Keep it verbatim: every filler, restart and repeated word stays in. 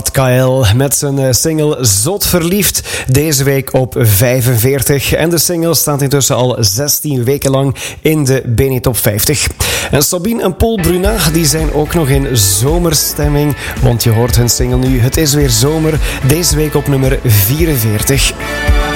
Gad Kael met zijn single Zot Verliefd. Deze week op vijfenveertig. En de single staat intussen al zestien weken lang in de B N Top vijftig. En Sabine en Paul Bruna die zijn ook nog in zomerstemming. Want je hoort hun single nu. Het is weer zomer. Deze week op nummer vierenveertig.